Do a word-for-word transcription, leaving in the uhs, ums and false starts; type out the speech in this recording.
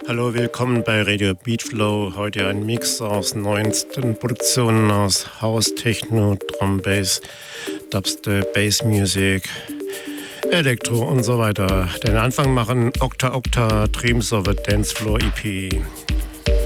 Hallo, willkommen bei Radio Beatflow. Heute ein Mix aus neuesten Produktionen aus House, Techno, Drum Bass, Dubstep, Bass Music, Elektro und so weiter. Den Anfang machen Octa Octa Dreams of a Dance Floor E P.